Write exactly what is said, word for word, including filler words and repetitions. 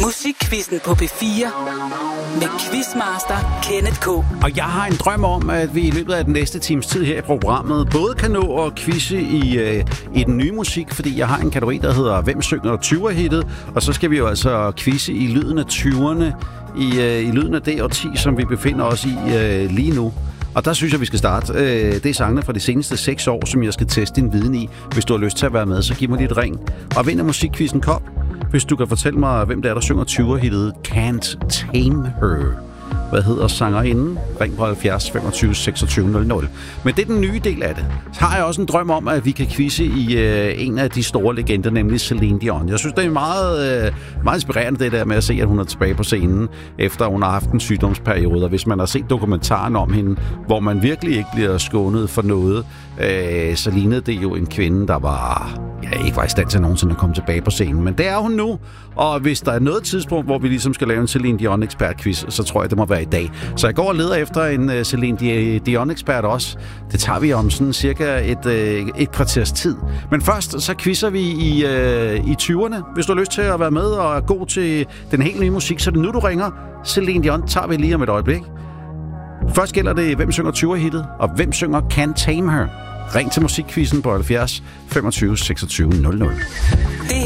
Musikquizzen på P fire med Quizmaster Kenneth K. Og jeg har en drøm om, at vi i løbet af den næste times tid her i programmet både kan nå at quizze i, øh, i den nye musik, fordi jeg har en kategori, der hedder Hvem synger tyver-hittet? Og så skal vi jo altså quizze i lyden af tyverne, i, øh, i lyden af det årti, som vi befinder os i øh, lige nu. Og der synes jeg, vi skal starte. Øh, det er sangene fra de seneste seks år, som jeg skal teste din viden i. Hvis du har lyst til at være med, så giv mig dit ring. Og vind af musikquizzen kop, hvis du kan fortælle mig, hvem det er, der synger tyver-hittet Can't Tame Her. Hvad hedder sangerinden? Ring på halvfjerds femogtyve seksogtyve nul nul. Men det er den nye del af det. Så har jeg også en drøm om, at vi kan quizze i øh, en af de store legender, nemlig Celine Dion. Jeg synes, det er meget, øh, meget inspirerende det der med at se, at hun er tilbage på scenen, efter hun har haft en sygdomsperiode. Og hvis man har set dokumentaren om hende, hvor man virkelig ikke bliver skånet for noget, øh, så lignede det jo en kvinde, der var... Ja, ikke var i stand til nogensinde at komme tilbage på scenen. Men det er hun nu. Og hvis der er noget tidspunkt, hvor vi ligesom skal lave en Celine Dion ekspertquiz, så tror jeg, det må være i dag. Så jeg går og leder efter en uh, Celine Dion ekspert også. Det tager vi om sådan cirka et, uh, et kvarters tid. Men først så quizzer vi i, uh, i tyverne. Hvis du har lyst til at være med og er god til den helt nye musik, så er det nu, du ringer. Celine Dion tager vi lige om et øjeblik. Først gælder det, hvem synger tyver-hittet, og hvem synger Can't Tame Her. Ring til musikquizzen på halvfjerds femogtyve seksogtyve nul nul.